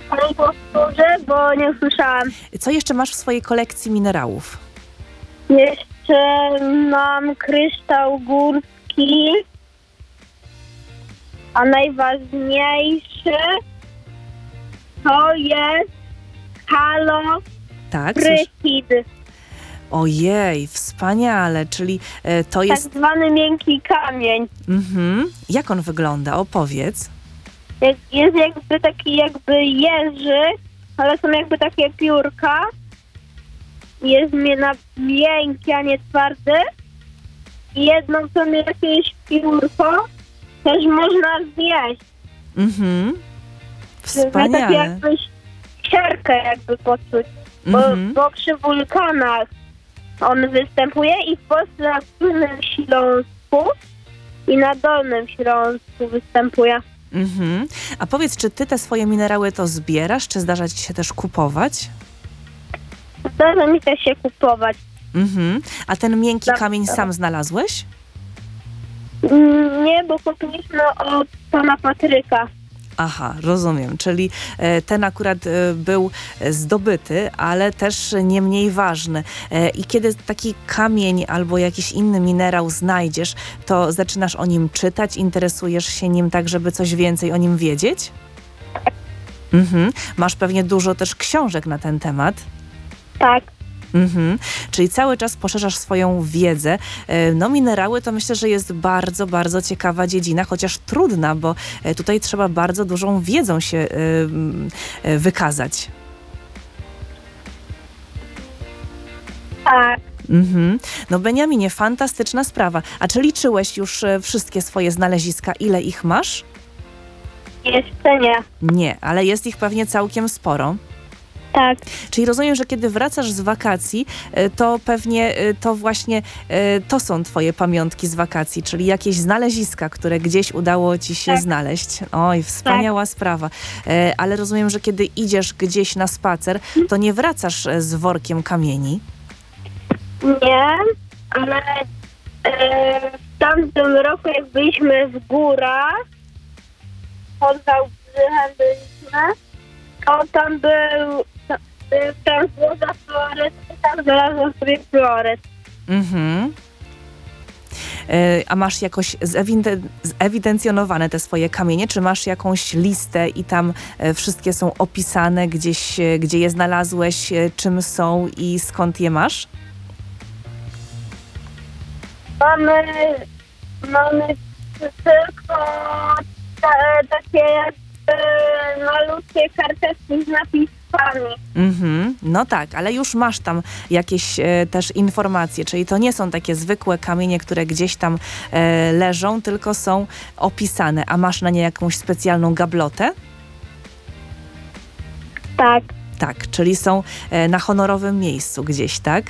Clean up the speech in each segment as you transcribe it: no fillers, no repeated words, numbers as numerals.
Pani powtórzę, bo nie usłyszałam. Co jeszcze masz w swojej kolekcji minerałów? Jeszcze mam kryształ górski, a najważniejszy to jest Tak? halofrytid, Ojej, wspaniale, czyli to tak jest... zwany miękki kamień. Jak on wygląda? Opowiedz. Jest jakby taki jeży, ale są jakby takie piórka. Jest miękki, a nie twardy. I jedną to jakieś piórko też można zjeść. Wspaniale. Takie jakbyś siarkę jakby poczuć. Bo przy wulkanach on występuje i w Polsce na Górnym Śląsku i na Dolnym Śląsku występuje. A powiedz, czy ty te swoje minerały to zbierasz, czy zdarza ci się też kupować? Zdarza mi też się kupować. A ten miękki kamień sam znalazłeś? Nie, bo kupiliśmy od pana Patryka. Aha, rozumiem, czyli ten akurat był zdobyty, ale też nie mniej ważny. I kiedy taki kamień albo jakiś inny minerał znajdziesz, to zaczynasz o nim czytać, interesujesz się nim tak, żeby coś więcej o nim wiedzieć? Masz pewnie dużo też książek na ten temat. Tak. Czyli cały czas poszerzasz swoją wiedzę. No minerały to myślę, że jest bardzo, bardzo ciekawa dziedzina, chociaż trudna, bo tutaj trzeba bardzo dużą wiedzą się wykazać. Tak. No Beniaminie, fantastyczna sprawa. A czy liczyłeś już wszystkie swoje znaleziska? Ile ich masz? Jeszcze nie. Nie, ale jest ich pewnie całkiem sporo. Tak. Czyli rozumiem, że kiedy wracasz z wakacji, to pewnie to właśnie to są twoje pamiątki z wakacji, czyli jakieś znaleziska, które gdzieś udało ci się znaleźć. Oj, wspaniała sprawa. Ale rozumiem, że kiedy idziesz gdzieś na spacer, to nie wracasz z workiem kamieni. Nie, ale w tamtym roku, jak byliśmy w górach, pod Wałbrzychem byliśmy, to tam tam złoża floret, tam znalazłam sobie floret. A masz jakoś zewidencjonowane te swoje kamienie, czy masz jakąś listę i tam wszystkie są opisane gdzieś, gdzie je znalazłeś, czym są i skąd je masz? Mamy tylko takie jakby malutkie karteczki z napisami. No tak, ale już masz tam jakieś też informacje, czyli to nie są takie zwykłe kamienie, które gdzieś tam leżą, tylko są opisane. A masz na nie jakąś specjalną gablotę? Tak. Tak, czyli są na honorowym miejscu gdzieś, tak?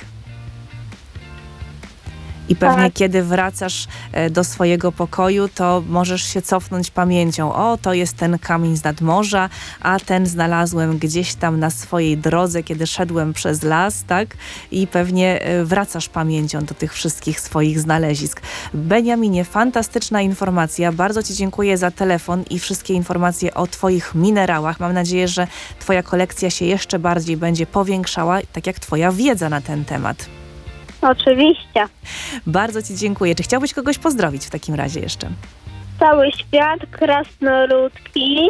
I pewnie kiedy wracasz do swojego pokoju, to możesz się cofnąć pamięcią. O, to jest ten kamień z nadmorza, a ten znalazłem gdzieś tam na swojej drodze, kiedy szedłem przez las, tak? I pewnie wracasz pamięcią do tych wszystkich swoich znalezisk. Beniaminie, fantastyczna informacja. Bardzo ci dziękuję za telefon i wszystkie informacje o twoich minerałach. Mam nadzieję, że twoja kolekcja się jeszcze bardziej będzie powiększała, tak jak twoja wiedza na ten temat. Oczywiście. Bardzo ci dziękuję. Czy chciałbyś kogoś pozdrowić w takim razie jeszcze? Cały świat, krasnoludki,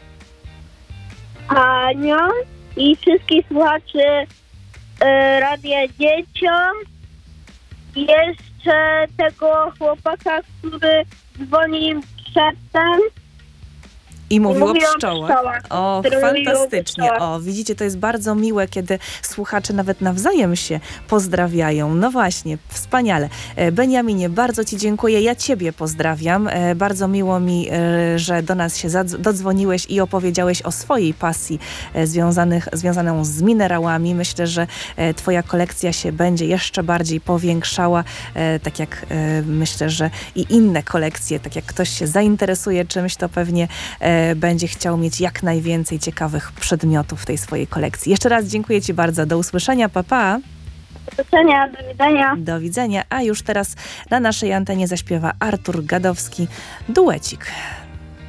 Anią i wszystkich słuchaczy Radia Dzieciom. I jeszcze tego chłopaka, który dzwoni przedtem. I mówił o Mówił o pszczołach. pszczołach, O, który mówił o fantastycznie. pszczołach. O, widzicie, to jest bardzo miłe, kiedy słuchacze nawet nawzajem się pozdrawiają. No właśnie, wspaniale. Beniaminie, bardzo ci dziękuję. Ja ciebie pozdrawiam. Bardzo miło mi, że do nas się dodzwoniłeś i opowiedziałeś o swojej pasji związaną z minerałami. Myślę, że twoja kolekcja się będzie jeszcze bardziej powiększała. Tak jak myślę, że i inne kolekcje, tak jak ktoś się zainteresuje czymś, to pewnie będzie chciał mieć jak najwięcej ciekawych przedmiotów w tej swojej kolekcji. Jeszcze raz dziękuję ci bardzo. Do usłyszenia. Pa, pa. Do widzenia, do widzenia. Do widzenia. A już teraz na naszej antenie zaśpiewa Artur Gadowski duecik.